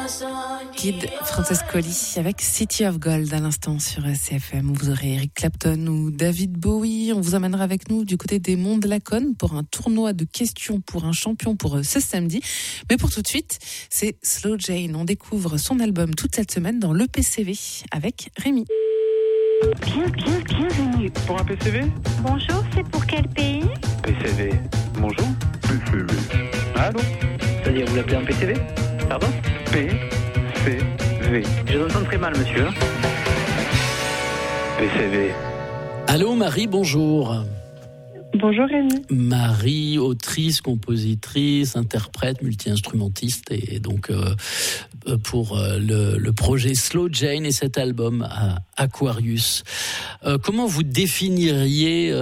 Kid Francescoli avec City of Gold à l'instant sur CFM. Vous aurez Eric Clapton ou David Bowie. On vous amènera avec nous du côté des Monts de Laconne pour un tournoi de questions pour un champion pour ce samedi. Mais pour tout de suite, c'est Slow Jane. On découvre son album toute cette semaine dans le PCV avec Rémi. Bienvenue. Pour un PCV ? Bonjour, c'est pour quel pays ? PCV. Bonjour. PCV. Allô ? C'est-à-dire, vous l'appelez un PCV ? Pardon ? PCV. Je vous entends très mal, monsieur. PCV. Allô Marie, bonjour. Bonjour Rémi. Marie, autrice, compositrice, interprète, multi-instrumentiste et donc pour le projet Slow Jane et cet album Aquarius. Comment vous définiriez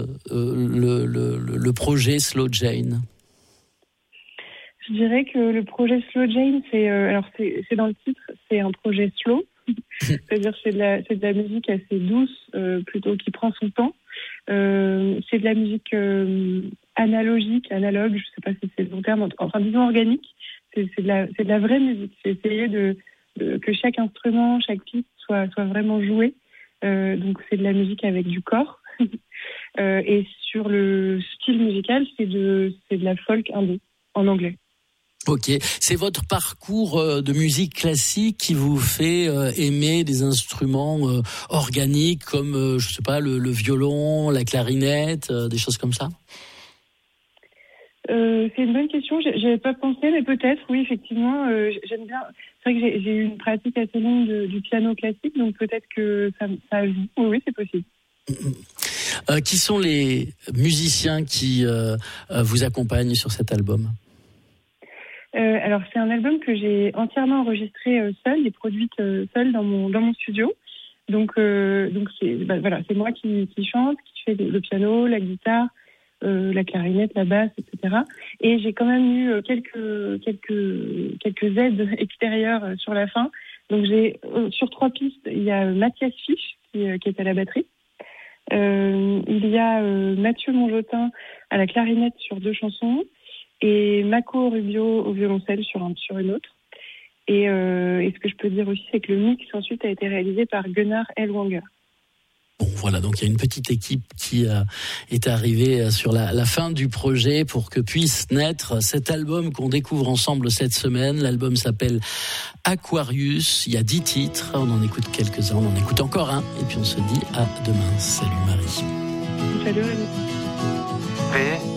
le projet Slow Jane ? Je dirais que le projet Slow Jane, c'est dans le titre, c'est un projet slow, c'est-à-dire c'est de la musique assez douce, plutôt qui prend son temps. C'est de la musique analogue, je sais pas si c'est le bon terme, enfin disons organique. C'est de la vraie musique. C'est essayer que chaque instrument, chaque piste soit vraiment joué. Donc c'est de la musique avec du corps. Et sur le style musical, c'est de la folk indé en anglais. Ok, c'est votre parcours de musique classique qui vous fait aimer des instruments organiques comme, je sais pas, le violon, la clarinette, des choses comme ça ? C'est une bonne question. J'avais pas pensé, mais peut-être, oui, effectivement. J'aime bien. C'est vrai que j'ai eu une pratique assez longue du piano classique, donc peut-être que ça joue. Oui, c'est possible. Qui sont les musiciens qui vous accompagnent sur cet album ? Alors c'est un album que j'ai entièrement enregistré seule et produite seule dans mon studio. Donc c'est moi qui chante, qui fait le piano, la guitare, la clarinette, la basse, etc. Et j'ai quand même eu quelques aides extérieures sur la fin. Donc j'ai sur 3 pistes, il y a Mathias Fisch qui est à la batterie. Il y a Mathieu Monjotin à la clarinette sur 2 chansons. Et Mako Rubio au violoncelle sur une autre. Et ce que je peux dire aussi, c'est que le mix ensuite a été réalisé par Gunnar Elwanger. Bon, voilà, donc il y a une petite équipe qui est arrivée sur la fin du projet pour que puisse naître cet album qu'on découvre ensemble cette semaine. L'album s'appelle Aquarius, il y a 10 titres, on en écoute quelques-uns, on en écoute encore un, et puis on se dit à demain. Salut Marie. Salut Rémi.